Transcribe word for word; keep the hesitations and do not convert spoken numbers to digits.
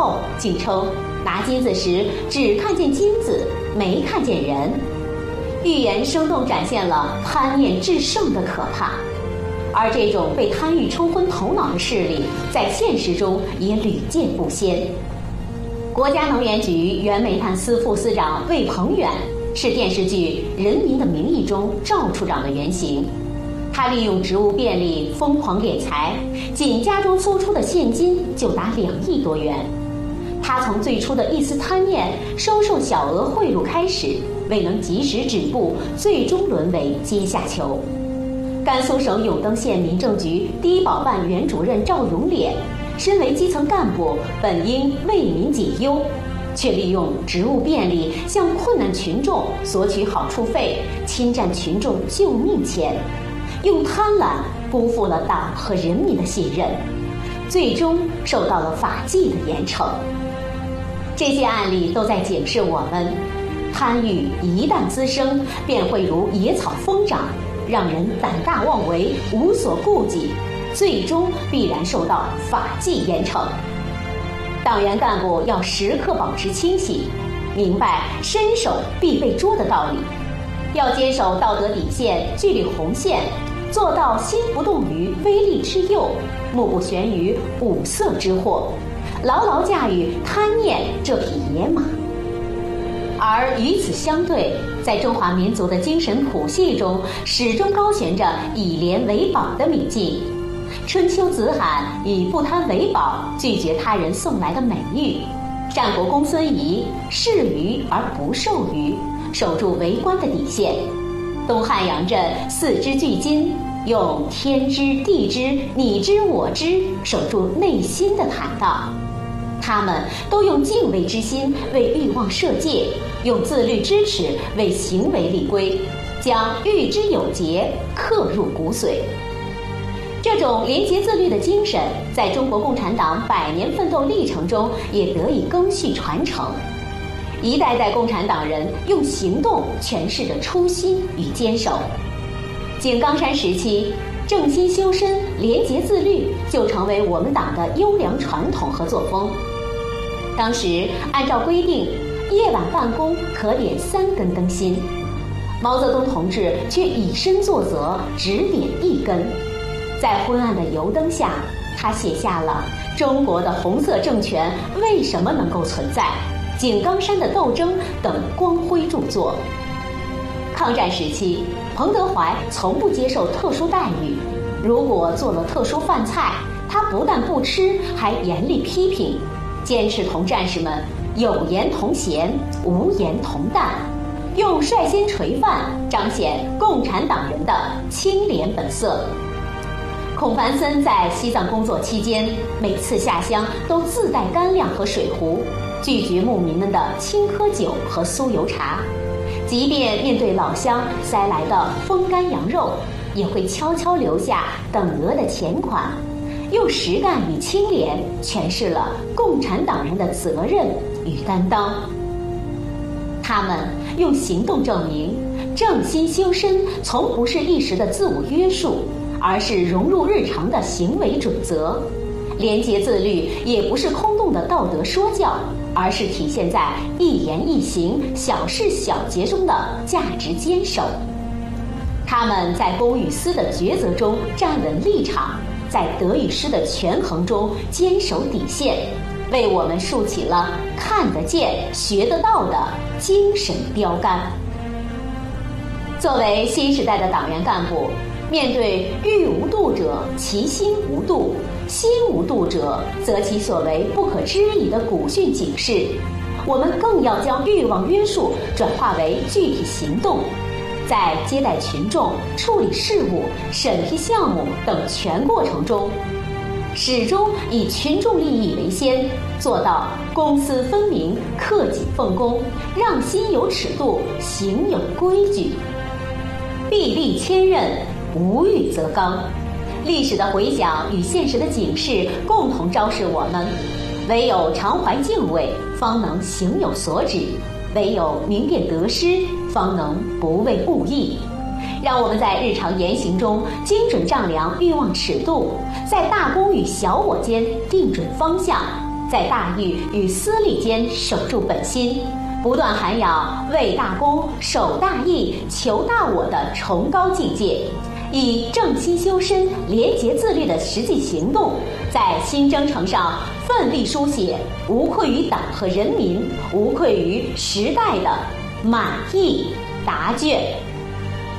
后竟称拿金子时只看见金子，没看见人。寓言生动展现了贪念至盛的可怕，而这种被贪欲冲昏头脑的势力，在现实中也屡见不鲜。国家能源局原煤炭司副司长魏鹏远是电视剧《人民的名义》中赵处长的原型。他利用职务便利疯狂敛财，仅家中搜出的现金就达两亿多元。他从最初的一丝贪念收受小额贿赂开始，未能及时止步，最终沦为阶下囚。甘肃省永登县民政局低保办原主任赵永烈，身为基层干部，本应为民解忧，却利用职务便利向困难群众索取好处费，侵占群众救命钱，用贪婪辜负了党和人民的信任，最终受到了法纪的严惩。这些案例都在警示我们，贪欲一旦滋生，便会如野草疯长，让人胆大妄为，无所顾忌，最终必然受到法纪严惩。党员干部要时刻保持清醒，明白伸手必被捉的道理，要坚守道德底线，据理红线，做到心不动于微利之诱，目不悬于五色之祸，牢牢驾驭贪念这匹野马。而与此相对，在中华民族的精神谱系中，始终高悬着以廉为宝的敏劲。春秋子罕以不贪为宝，拒绝他人送来的美誉；战国公孙仪视鱼而不授鱼，守住为官的底线；东汉杨震四肢俱金，用天知地知你知我知，守住内心的坦荡。他们都用敬畏之心为欲望设戒，用自律之尺为行为立规，将欲之有节刻入骨髓。这种廉洁自律的精神，在中国共产党百年奋斗历程中也得以更续传承。一代代共产党人用行动诠释着初心与坚守。井冈山时期，正心修身、廉洁自律就成为我们党的优良传统和作风。当时按照规定，夜晚办公可点三根灯芯，毛泽东同志却以身作则，只点一根。在昏暗的油灯下，他写下了《中国的红色政权为什么能够存在》、《井冈山的斗争》等光辉著作。抗战时期，彭德怀从不接受特殊待遇，如果做了特殊饭菜，他不但不吃，还严厉批评，坚持同战士们有言同咸，无言同淡，用率先垂范彰显共产党人的清廉本色。孔繁森在西藏工作期间，每次下乡都自带干粮和水壶，拒绝牧民们的青稞酒和酥油茶。即便面对老乡塞来的风干羊肉，也会悄悄留下等额的钱款，用实干与清廉诠释了共产党人的责任与担当。他们用行动证明，正心修身从不是一时的自我约束，而是融入日常的行为准则。廉洁自律也不是空洞的道德说教，而是体现在一言一行、小事小节中的价值坚守。他们在公与私的抉择中站稳立场，在得与失的权衡中坚守底线，为我们竖起了看得见、学得到的精神标杆。作为新时代的党员干部，面对欲无度者，其心无度；心无度者，则其所为不可知疑的古训警示。我们更要将欲望约束转化为具体行动，在接待群众、处理事务、审批项目等全过程中，始终以群众利益为先，做到公私分明、克己奉公，让心有尺度，行有规矩。臂力千仞，无欲则刚。历史的回响与现实的警示共同昭示我们，唯有常怀敬畏，方能行有所指；唯有明辨得失，方能不为物役。让我们在日常言行中精准丈量欲望尺度，在大公与小我间定准方向， 在大义与私利间守住本心，不断涵养为大公、守大义、求大我的崇高境界，以正心修身、廉洁自律的实际行动，在新征程上奋力书写无愧于党和人民、无愧于时代的满意答卷。